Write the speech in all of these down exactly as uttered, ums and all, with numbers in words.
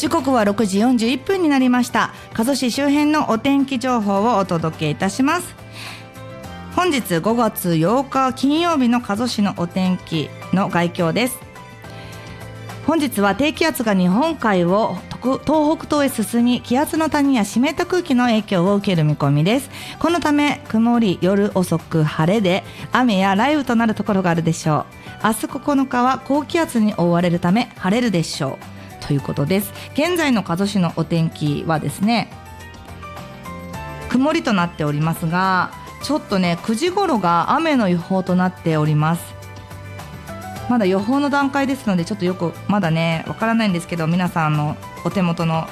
時刻はろくじよんじゅういっぷんになりました。加須市周辺のお天気情報をお届けいたします。本日ごがつようか金曜日の加須市のお天気の概況です。本日は低気圧が日本海を東北東へ進み、気圧の谷や湿った空気の影響を受ける見込みです。このため曇り、夜遅く晴れで雨や雷雨となるところがあるでしょう。明日ここのかは高気圧に覆われるため晴れるでしょうということです。現在の加須市のお天気はですね、曇りとなっておりますが、ちょっとねくじ頃が雨の予報となっております。まだ予報の段階ですのでちょっとよくまだねわからないんですけど、皆さんのお手元の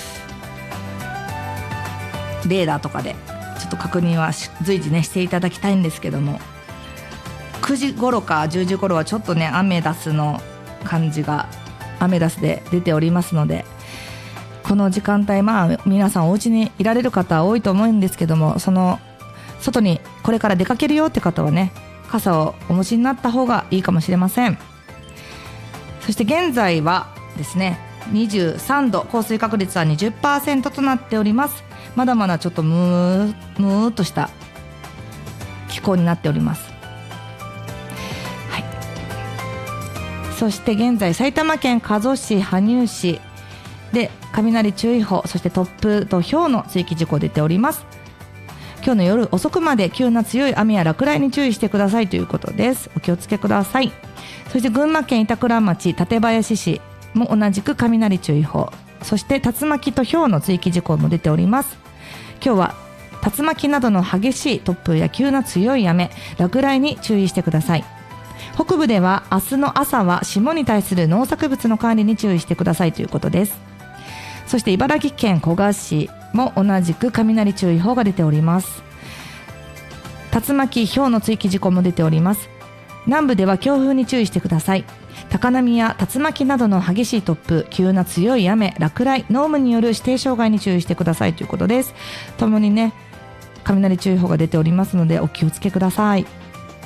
レーダーとかでちょっと確認は随時ねしていただきたいんですけども、くじ頃かじゅうじ頃はちょっとねアメダスの感じがアメダスで出ておりますので、この時間帯、まあ皆さんお家にいられる方多いと思うんですけども、その外にこれから出かけるよって方はね、傘をお持ちになった方がいいかもしれません。そして現在はですねにじゅうさんど、降水確率は にじゅっパーセント となっております。まだまだちょっとムームーっとした気候になっております。はい、そして現在埼玉県加須市、羽生市で雷注意報、そして突風と雹の追記事項出ております。今日の夜遅くまで急な強い雨や落雷に注意してくださいということです。お気をつけください。そして群馬県板倉町、館林市も同じく雷注意報、そして竜巻と雹の追記事項も出ております。今日は竜巻などの激しい突風や急な強い雨、落雷に注意してください。北部では明日の朝は霜に対する農作物の管理に注意してくださいということです。そして茨城県古河市も同じく雷注意報が出ております。竜巻、雹の追記事項も出ております。南部では強風に注意してください。高波や竜巻などの激しい突風、急な強い雨、落雷、濃霧による指定障害に注意してくださいということです。ともにね雷注意報が出ておりますのでお気をつけください。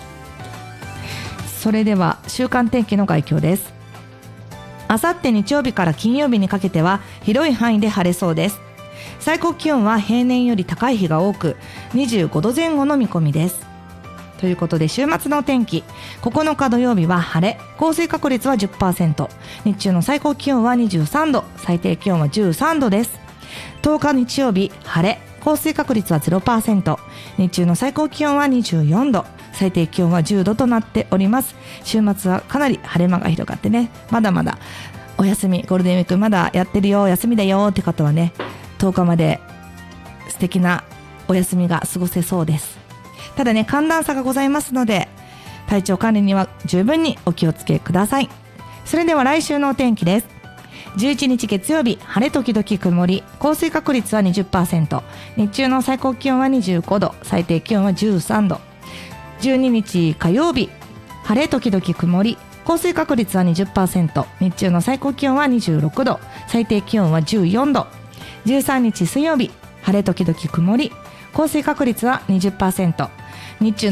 それでは週間天気の概況です。あさって日曜日から金曜日にかけては広い範囲で晴れそうです。最高気温は平年より高い日が多くにじゅうごどぜん後の見込みです。ということで週末のお天気、ここのか土曜日は晴れ、降水確率は じゅっパーセント、 日中の最高気温はにじゅうさんど、最低気温はじゅうさんどです。とおか日曜日晴れ、降水確率は ゼロパーセント、 日中の最高気温はにじゅうよんど、最低気温はじゅうどとなっております。週末はかなり晴れ間が広がってね、まだまだお休み、ゴールデンウィークまだやってるよ、休みだよって方はねとおかまで素敵なお休みが過ごせそうです。ただね寒暖差がございますので体調管理には十分にお気をつけください。それでは来週のお天気です。じゅういちにち月曜日晴れ時々曇り、降水確率は にじゅっパーセント、 日中の最高気温はにじゅうごど、最低気温はじゅうさんど。じゅうににち火曜日晴れ時々曇り、降水確率は にじゅっパーセント、 日中の最高気温はにじゅうろくど、最低気温はじゅうよんど。じゅうさんにち水曜日晴れ時々曇り、降水確率は にじゅっパーセント、 日中